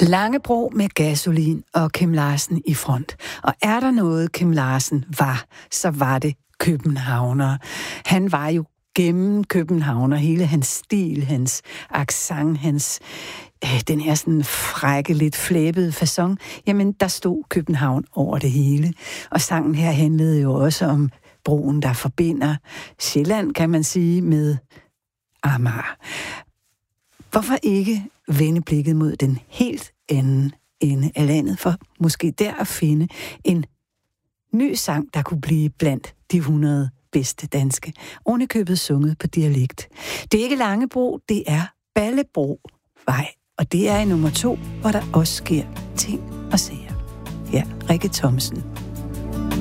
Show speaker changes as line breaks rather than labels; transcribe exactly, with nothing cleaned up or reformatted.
Langebro med gasolin og Kim Larsen i front. Og er der noget, Kim Larsen var, så var det københavner. Han var jo gennem københavner. Hele hans stil, hans accent, hans øh, den her sådan frække, lidt flæbede facon. Jamen, der stod København over det hele. Og sangen her handlede jo også om broen, der forbinder Sjælland, kan man sige, med Amager. Hvorfor ikke vende blikket mod den helt anden ende af landet, for måske der at finde en ny sang, der kunne blive blandt de hundrede bedste danske, ovenikøbet sunget på dialekt. Det er ikke Langebro, det er Ballebrovej, og det er i nummer to, hvor der også sker ting og sager. Ja, Rikke Thomsen.